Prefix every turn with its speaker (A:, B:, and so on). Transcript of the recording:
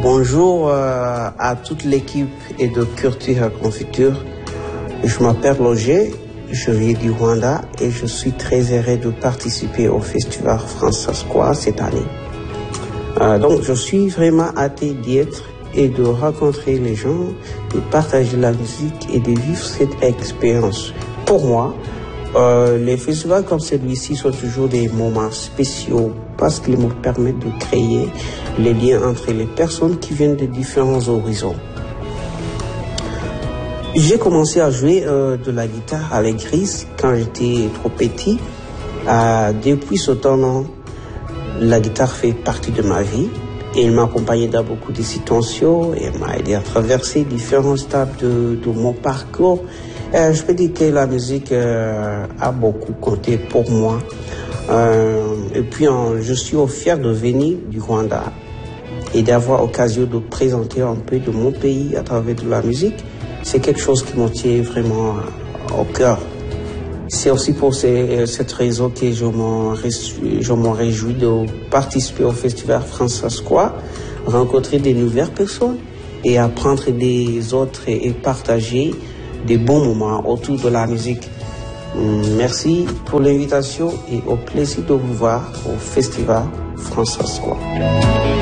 A: Bonjour à toute l'équipe et de Culture et Confiture. Je m'appelle Roger, je viens du Rwanda et je suis très heureux de participer au Festival François cette année. Donc je suis vraiment hâte d'y être et de rencontrer les gens, de partager la musique et de vivre cette expérience. Pour moi, les festivals comme celui-ci sont toujours des moments spéciaux parce qu'ils me permettent de créer les liens entre les personnes qui viennent de différents horizons. J'ai commencé à jouer de la guitare à l'église quand j'étais trop petit. Depuis ce temps-là, la guitare fait partie de ma vie et il m'a accompagné dans beaucoup de situations et m'a aidé à traverser différents stades de mon parcours. Je peux dire que la musique a beaucoup compté pour moi. Et puis, je suis fier de venir du Rwanda et d'avoir l'occasion de présenter un peu de mon pays à travers de la musique. C'est quelque chose qui me tient vraiment au cœur. C'est aussi pour cette raison que je m'en réjouis de participer au Festival François, rencontrer de nouvelles personnes et apprendre des autres et partager des bons moments autour de la musique. Merci pour l'invitation et au plaisir de vous voir au Festival François.